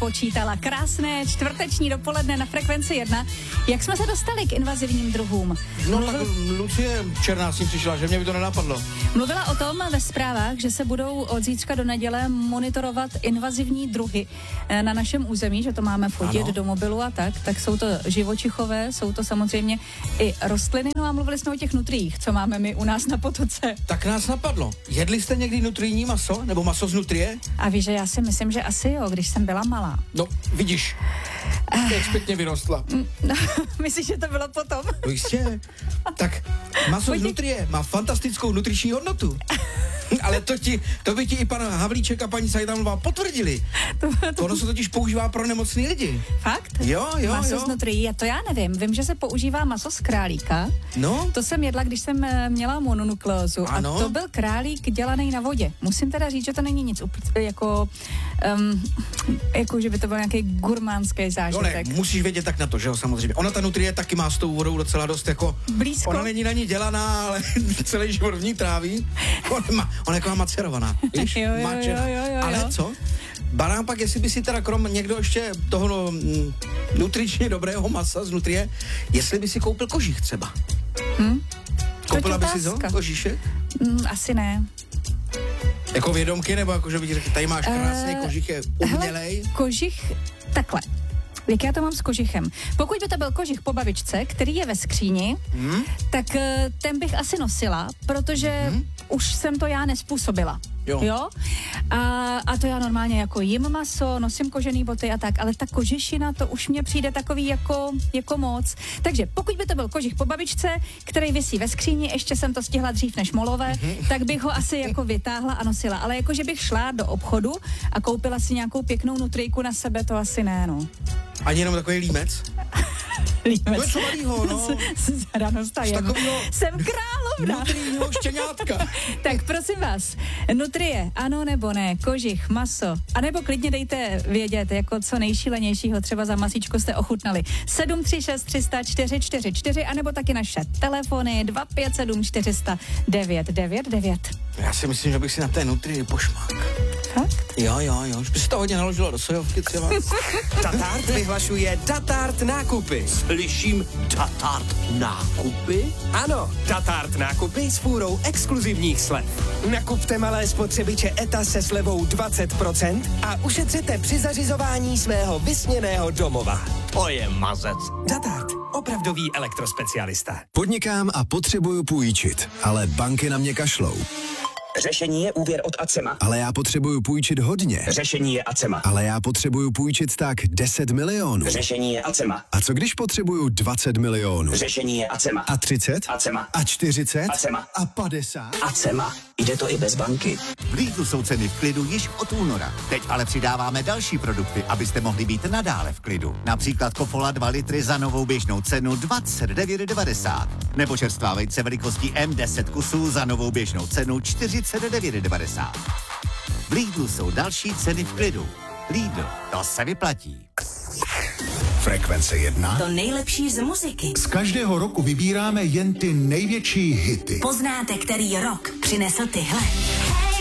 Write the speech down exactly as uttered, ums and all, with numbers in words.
počítala. Krásné čtvrteční dopoledne na Frekvenci jedna. Jak jsme se dostali k invazivním druhům? No Mluvil... tak Lucie Černá s tím přišla, že mě by to nenapadlo. Mluvila o tom ve zprávách, že se budou od zítřka do neděle monitorovat invazivní druhy na našem území, že to máme fotit ano. do mobilu a tak, tak jsou to živočichové, jsou to samozřejmě i rostliny, no a mluvili jsme o těch nutriích, co máme my u nás na potoce. Tak nás napadlo, jedli jste někdy nutrijní maso, nebo maso z nutrie? A víš, že já si myslím, že asi jo, když jsem byla malá. No, vidíš, jak zpětně vyrostla. No, myslíš, že to bylo potom? No jistě, tak maso Pojď... z nutrie má fantastickou nutriční hodnotu. Ale to, ti, to by ti i pan Havlíček a paní Sajdanová potvrdili. To, to... Ono se totiž používá pro nemocný lidi. Fakt? Jo, jo, maso jo. z nutrie, to já nevím. Vím, že se používá maso z králíka. No. To jsem jedla, když jsem měla mononukleózu. Ano. A to byl králík dělaný na vodě. Musím teda říct, že to není nic jako, um, jako že by to byl nějaký gurmánský zážitek. No ne, musíš vědět tak na to, že jo, samozřejmě. Ona ta nutrie taky má s tou vodou docela dost jako... Blízko. Ona není na ní dělaná, ale celý život v ní tráví. Ona, má, ona jako macerovaná, víš? Jo, jo, jo, jo, jo, ale co? Barán pak, jestli by si teda krom někdo ještě toho no, m, nutričně dobrého masa z nutrie, jestli by si koupil kožich třeba. Hm? Koupila by si to, kožíšek? Mm, asi ne. Jako vědomky, nebo jako, že by ti řekl, tady máš krásný uh, kožich, je umělej? Hele, kožich, takhle. Jak já to mám s kožichem? Pokud by to byl kožich po babičce, který je ve skříni, hmm? tak ten bych asi nosila, protože hmm? už jsem to já nespůsobila. Jo. jo? A, a to já normálně jako jim maso, nosím kožený boty a tak, ale ta kožešina, to už mně přijde takový jako, jako moc. Takže pokud by to byl kožich po babičce, který visí ve skříni, ještě jsem to stihla dřív než molové, mm-hmm. tak bych ho asi jako vytáhla a nosila. Ale jako, že bych šla do obchodu a koupila si nějakou pěknou nutrijku na sebe, to asi ne, no. Ani jenom takový límec? Límec. No co malýho, no. Z ráno stajem. Takovýho... Jsem královna. Nutrijního štěňátka. Tak prosím vás, nutrie, ano nebo ne, kožich, maso, anebo klidně dejte vědět, jako co nejšílenějšího třeba za masíčko jste ochutnali. sedm tři šest tři sta čtyři čtyři čtyři, anebo taky naše telefony dva pět sedm čtyři sta devět devět devět. Já si myslím, že bych si na té nutrii pošmák. Fakt? Jo, jo, jo, už by se to hodně naložilo do sojovky třeba. Tatart vyhlašuje Tatart nákupy. Slyším Tatart nákupy? Ano, Tatart nákupy s fůrou exkluzivních slev. Nakupte malé spotřebiče ETA se slevou dvacet procent a ušetřete při zařizování svého vysněného domova. To je mazec. Tatart, opravdový elektrospecialista. Podnikám a potřebuju půjčit, ale banky na mě kašlou. Řešení je úvěr od Acema. Ale já potřebuju půjčit hodně. Řešení je Acema. Ale já potřebuju půjčit tak deset milionů. Řešení je Acema. A co když potřebuju dvacet milionů? Řešení je Acema. A třicet? Acema. A čtyřicet? Acema. A padesát? Acema. Jde to i bez banky. V Lidlu jsou ceny v klidu již od února. Teď ale přidáváme další produkty, abyste mohli být nadále v klidu. Například Kofola dva litry za novou běžnou cenu dvacet devět devadesát. Nebo čerstvá vejce velikostí M deset kusů za novou běžnou cenu čtyřicet devět devadesát. V Lidlu jsou další ceny v klidu. Lidl, to se vyplatí. Frekvence jedna. To nejlepší z muziky. Z každého roku vybíráme jen ty největší hity. Poznáte, který rok přinesl tyhle?